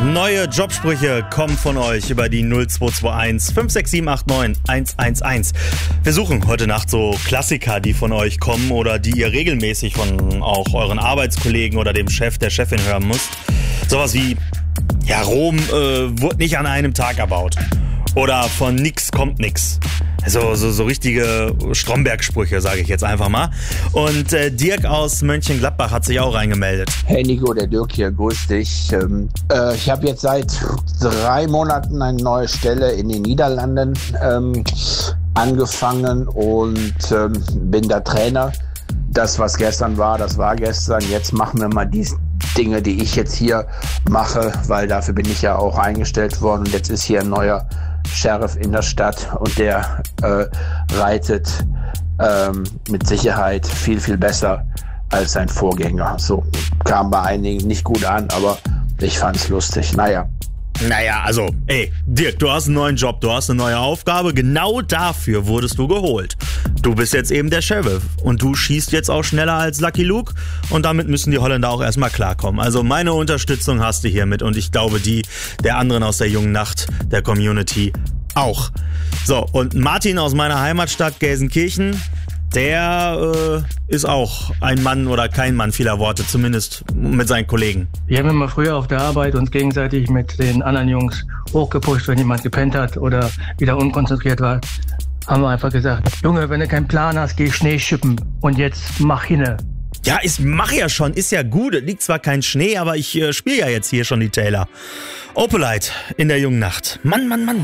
Neue Jobsprüche kommen von euch über die 0221 56789 111. Wir suchen heute Nacht so Klassiker, die von euch kommen oder die ihr regelmäßig von auch euren Arbeitskollegen oder dem Chef, der Chefin hören müsst. Sowas wie, ja, Rom wurde nicht an einem Tag erbaut. Oder von nix kommt nix. So richtige Stromberg-Sprüche, sage ich jetzt einfach mal. Und Dirk aus Mönchengladbach hat sich auch reingemeldet. Hey Nico, der Dirk hier, grüß dich. Ich habe jetzt seit 3 Monaten eine neue Stelle in den Niederlanden angefangen und bin da Trainer. Das, was gestern war, das war gestern. Jetzt machen wir mal die Dinge, die ich jetzt hier mache, weil dafür bin ich ja auch eingestellt worden. Und jetzt ist hier ein neuer Sheriff in der Stadt und der reitet mit Sicherheit viel, viel besser als sein Vorgänger. So kam bei einigen nicht gut an, aber ich fand's lustig. Naja, also, Dirk, du hast einen neuen Job, du hast eine neue Aufgabe. Genau dafür wurdest du geholt. Du bist jetzt eben der Sheriff und du schießt jetzt auch schneller als Lucky Luke und damit müssen die Holländer auch erstmal klarkommen. Also meine Unterstützung hast du hiermit und ich glaube die der anderen aus der jungen Nacht, der Community auch. So, und Martin aus meiner Heimatstadt Gelsenkirchen, der ist auch ein Mann oder kein Mann vieler Worte, zumindest mit seinen Kollegen. Wir haben immer früher auf der Arbeit uns gegenseitig mit den anderen Jungs hochgepusht, wenn jemand gepennt hat oder wieder unkonzentriert war. Haben wir einfach gesagt, Junge, wenn du keinen Plan hast, geh Schnee schippen und jetzt mach hinne. Ja, ich mache ja schon, ist ja gut. Es liegt zwar kein Schnee, aber ich spiele ja jetzt hier schon die Taylor. Opelite in der jungen Nacht. Mann.